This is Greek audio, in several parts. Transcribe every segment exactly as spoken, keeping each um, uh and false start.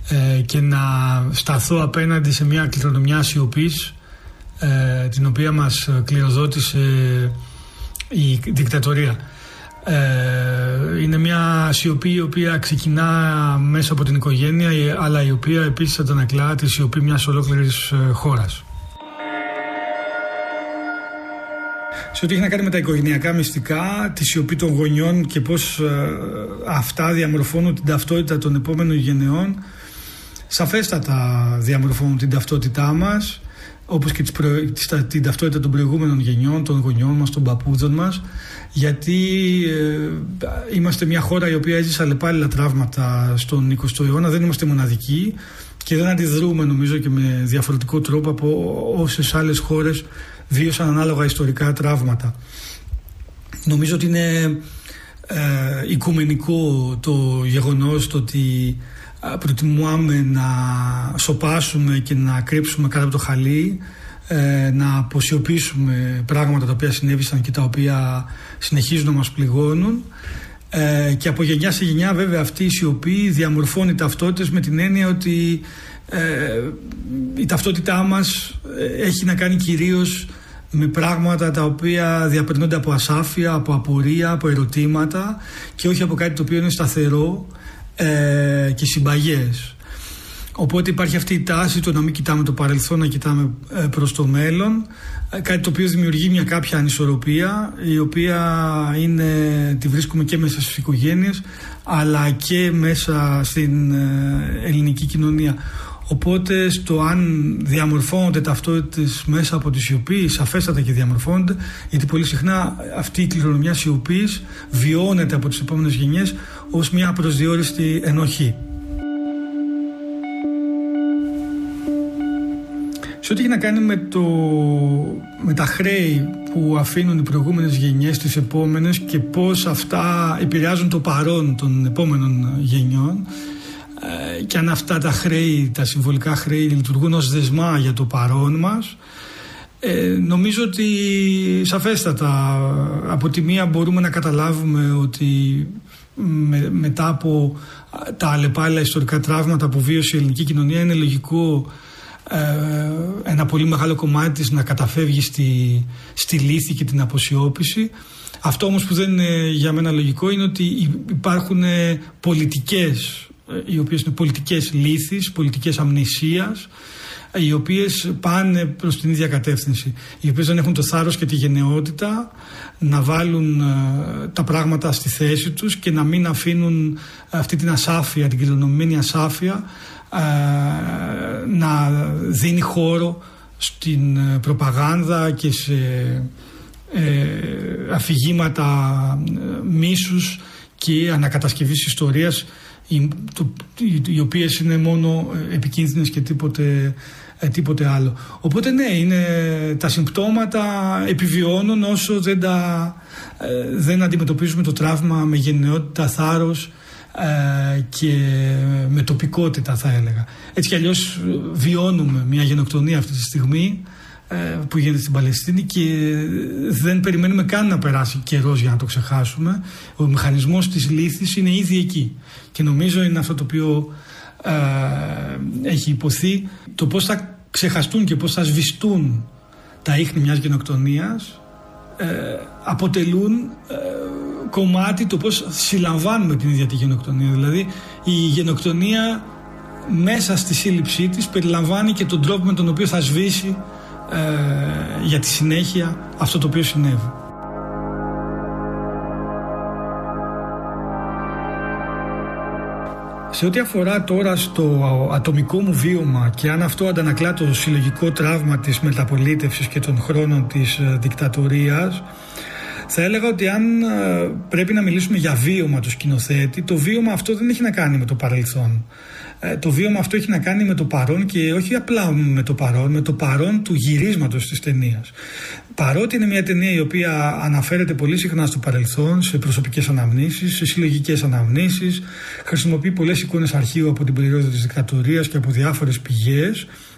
ε, και να σταθώ απέναντι σε μια κληρονομιά σιωπής, ε, την οποία μας κληροδότησε η δικτατορία. Ε, είναι μια σιωπή η οποία ξεκινά μέσα από την οικογένεια, αλλά η οποία επίσης αντανακλά τη σιωπή μιας ολόκληρης χώρας. Σε ό,τι έχει να κάνει με τα οικογενειακά μυστικά, τη σιωπή των γονιών και πώς ε, αυτά διαμορφώνουν την ταυτότητα των επόμενων γενεών, σαφέστατα διαμορφώνουν την ταυτότητά μας, όπως και την ταυτότητα των προηγούμενων γενιών, των γονιών μας, των παππούδων μας, γιατί ε, είμαστε μια χώρα η οποία έζησε αλλεπάλληλα τραύματα στον εικοστό αιώνα, δεν είμαστε μοναδικοί και δεν αντιδρούμε νομίζω και με διαφορετικό τρόπο από όσες άλλες χώρες βίωσαν ανάλογα ιστορικά τραύματα. Νομίζω ότι είναι ε, οικουμενικό το γεγονός το ότι προτιμούμε να σωπάσουμε και να κρύψουμε κάτω από το χαλί, ε, να αποσιωπήσουμε πράγματα τα οποία συνέβησαν και τα οποία συνεχίζουν να μας πληγώνουν, ε, και από γενιά σε γενιά βέβαια αυτή η σιωπή διαμορφώνει ταυτότητες με την έννοια ότι ε, η ταυτότητά μας έχει να κάνει κυρίως με πράγματα τα οποία διαπερνούνται από ασάφεια, από απορία, από ερωτήματα και όχι από κάτι το οποίο είναι σταθερό ε, και συμπαγές. Οπότε υπάρχει αυτή η τάση το να μην κοιτάμε το παρελθόν, να κοιτάμε ε, προς το μέλλον, ε, κάτι το οποίο δημιουργεί μια κάποια ανισορροπία, η οποία είναι, τη βρίσκουμε και μέσα στις οικογένειες αλλά και μέσα στην ε, ελληνική κοινωνία. Οπότε στο αν διαμορφώνονται ταυτότητες μέσα από τη σιωπή, σαφέστατα και διαμορφώνονται, γιατί πολύ συχνά αυτή η κληρονομιά σιωπής βιώνεται από τις επόμενες γενιές ως μια προσδιοριστή ενοχή. Σε ό,τι έχει να κάνει με, το, με τα χρέη που αφήνουν οι προηγούμενες γενιές στις επόμενες και πώς αυτά επηρεάζουν το παρόν των επόμενων γενιών, και αν αυτά τα χρέη, τα συμβολικά χρέη λειτουργούν ως δεσμά για το παρόν μας, ε, νομίζω ότι σαφέστατα από τη μία μπορούμε να καταλάβουμε ότι με, μετά από τα αλλεπάλληλα ιστορικά τραύματα που βίωσε η ελληνική κοινωνία είναι λογικό ε, ένα πολύ μεγάλο κομμάτι της να καταφεύγει στη, στη λύθη και την αποσιώπηση. Αυτό όμως που δεν είναι για μένα λογικό είναι ότι υπάρχουν πολιτικές, οι οποίες είναι πολιτικές λύθεις, πολιτικές αμνησίας, οι οποίες πάνε προς την ίδια κατεύθυνση, οι οποίες δεν έχουν το θάρρος και τη γενναιότητα να βάλουν uh, τα πράγματα στη θέση τους και να μην αφήνουν αυτή την ασάφεια, την κληρονομημένη ασάφεια uh, να δίνει χώρο στην uh, προπαγάνδα και σε uh, αφηγήματα uh, μίσους και ανακατασκευής ιστορίας, Οι, το, οι, οι οποίες είναι μόνο επικίνδυνες και τίποτε, ε, τίποτε άλλο. Οπότε ναι, είναι, τα συμπτώματα επιβιώνουν όσο δεν, τα, ε, δεν αντιμετωπίζουμε το τραύμα με γενναιότητα, θάρρος ε, και με τοπικότητα, θα έλεγα. Έτσι κι αλλιώς βιώνουμε μια γενοκτονία αυτή τη στιγμή που γίνεται στην Παλαιστίνη και δεν περιμένουμε καν να περάσει καιρός για να το ξεχάσουμε. Ο μηχανισμός της λύθης είναι ήδη εκεί και νομίζω είναι αυτό το οποίο ε, έχει υποθεί. Το πώς θα ξεχαστούν και πώς θα σβηστούν τα ίχνη μιας γενοκτονίας ε, αποτελούν ε, κομμάτι το πώς συλλαμβάνουμε την ίδια τη γενοκτονία. Δηλαδή η γενοκτονία μέσα στη σύλληψή της περιλαμβάνει και τον τρόπο με τον οποίο θα σβήσει Ε, για τη συνέχεια αυτό το οποίο συνέβη. Σε ό,τι αφορά τώρα στο ατομικό μου βίωμα και αν αυτό αντανακλά το συλλογικό τραύμα της μεταπολίτευσης και των χρόνων της δικτατορίας, θα έλεγα ότι αν πρέπει να μιλήσουμε για βίωμα του σκηνοθέτη, το βίωμα αυτό δεν έχει να κάνει με το παρελθόν. Το βίωμα αυτό έχει να κάνει με το παρόν και όχι απλά με το παρόν, με το παρόν του γυρίσματος της ταινίας. Παρότι είναι μια ταινία η οποία αναφέρεται πολύ συχνά στο παρελθόν, σε προσωπικές αναμνήσεις, σε συλλογικές αναμνήσεις, χρησιμοποιεί πολλές εικόνες αρχείου από την περίοδο της δικτατορίας και από διάφορες πηγές,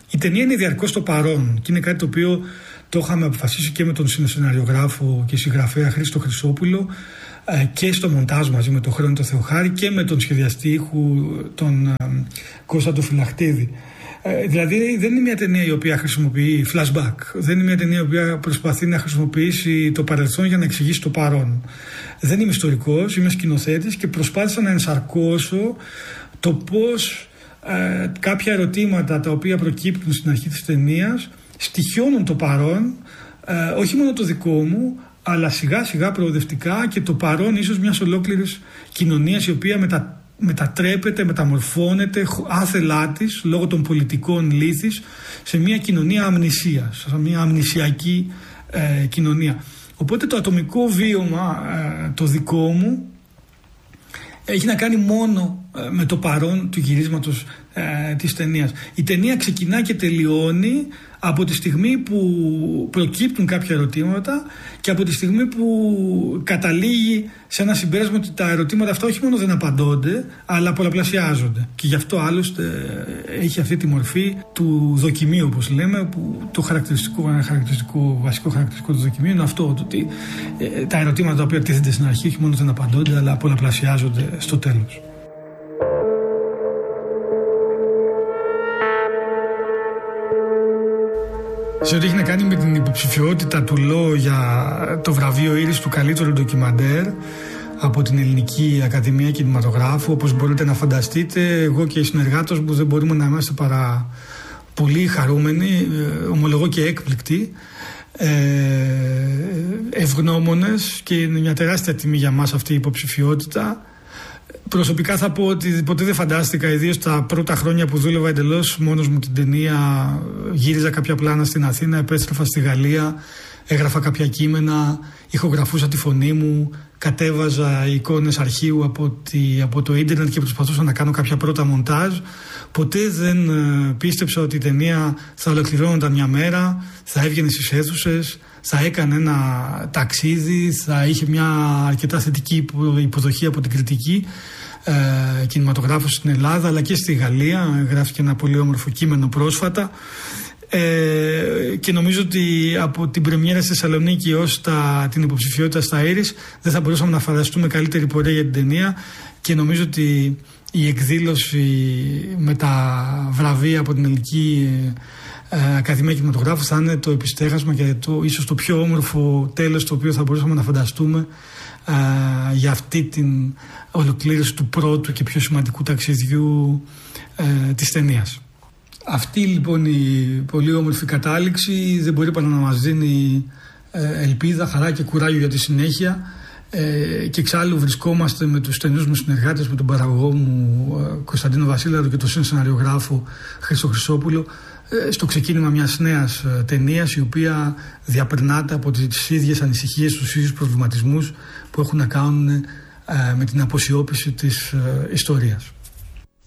Η ταινία είναι διαρκώς στο παρόν και είναι κάτι το οποίο το είχαμε αποφασίσει και με τον σεναριογράφο και συγγραφέα Χρήστο Χρυσόπουλο και στο μοντάζ μαζί με τον Χρόνη Θεοχάρη και με τον σχεδιαστή ήχου τον Κώστα Φιλαχτίδη. Ε, δηλαδή δεν είναι μια ταινία η οποία χρησιμοποιεί flashback, δεν είναι μια ταινία η οποία προσπαθεί να χρησιμοποιήσει το παρελθόν για να εξηγήσει το παρόν. Δεν είμαι ιστορικός, είμαι σκηνοθέτης και προσπάθησα να ενσαρκώσω το πώς ε, κάποια ερωτήματα τα οποία προκύπτουν στην αρχή της ταινίας στοιχιώνουν το παρόν, ε, όχι μόνο το δικό μου, αλλά σιγά σιγά προοδευτικά και το παρόν ίσως μιας ολόκληρης κοινωνίας η οποία μετα, μετατρέπεται, μεταμορφώνεται άθελά της λόγω των πολιτικών λύθης σε μια κοινωνία αμνησίας, σε μια αμνησιακή ε, κοινωνία. Οπότε το ατομικό βίωμα ε, το δικό μου έχει να κάνει μόνο ε, με το παρόν του γυρίσματος ε, της ταινίας. Η ταινία ξεκινά και τελειώνει από τη στιγμή που προκύπτουν κάποια ερωτήματα και από τη στιγμή που καταλήγει σε ένα συμπέρασμα ότι τα ερωτήματα αυτά όχι μόνο δεν απαντώνται, αλλά πολλαπλασιάζονται. Και γι' αυτό άλλωστε έχει αυτή τη μορφή του δοκιμίου, όπως λέμε, που το χαρακτηριστικό, ένα χαρακτηριστικό, βασικό χαρακτηριστικό του δοκιμίου είναι αυτό, ότι ε, τα ερωτήματα τα οποία τίθενται στην αρχή όχι μόνο δεν απαντώνται, αλλά πολλαπλασιάζονται στο τέλος. Σε ό,τι έχει να κάνει με την υποψηφιότητα του ΛΟ για το βραβείο Ήρης του καλύτερου ντοκιμαντέρ από την Ελληνική Ακαδημία Κινηματογράφου, όπως μπορείτε να φανταστείτε, εγώ και οι συνεργάτες μου δεν μπορούμε να είμαστε παρά πολύ χαρούμενοι, ομολογώ και έκπληκτοι, ευγνώμονες, και είναι μια τεράστια τιμή για μας αυτή η υποψηφιότητα. Προσωπικά θα πω ότι ποτέ δεν φαντάστηκα, ιδίως τα πρώτα χρόνια που δούλευα εντελώς μόνος μου την ταινία, γύριζα κάποια πλάνα στην Αθήνα, επέστρεφα στη Γαλλία, έγραφα κάποια κείμενα, ηχογραφούσα τη φωνή μου, κατέβαζα εικόνες αρχείου από, τη, από το ίντερνετ και προσπαθούσα να κάνω κάποια πρώτα μοντάζ. Ποτέ δεν πίστεψα ότι η ταινία θα ολοκληρώνονταν μια μέρα, θα έβγαινε στις αίθουσες, θα έκανε ένα ταξίδι, θα είχε μια αρκετά θετική υποδοχή από την κριτική ε, κινηματογράφου στην Ελλάδα αλλά και στη Γαλλία. Γράφηκε ένα πολύ όμορφο κείμενο πρόσφατα ε, και νομίζω ότι από την πρεμιέρα στη Θεσσαλονίκη ως τα, την υποψηφιότητα στα Ήρης δεν θα μπορούσαμε να φανταστούμε καλύτερη πορεία για την ταινία, και νομίζω ότι η εκδήλωση με τα βραβεία από την Ελληνική Ακαδημία Κινηματογράφου θα είναι το επιστέγασμα και το, ίσως το πιο όμορφο τέλος το οποίο θα μπορούσαμε να φανταστούμε α, για αυτή την ολοκλήρωση του πρώτου και πιο σημαντικού ταξιδιού α, της ταινίας. Αυτή λοιπόν η πολύ όμορφη κατάληξη δεν μπορεί παρά να μας δίνει ε, ελπίδα, χαρά και κουράγιο για τη συνέχεια. Ε, και εξάλλου βρισκόμαστε με τους στενούς μου συνεργάτες, με τον παραγωγό μου ε, Κωνσταντίνο Βασίλαρο και τον σεναριογράφο Χρήστο Χρυσόπουλο ε, στο ξεκίνημα μιας νέας ε, ταινίας, η οποία διαπερνάται από τις ίδιες ανησυχίες, τους ίδιους προβληματισμούς που έχουν να κάνουν ε, με την αποσιώπηση της ε, ιστορίας.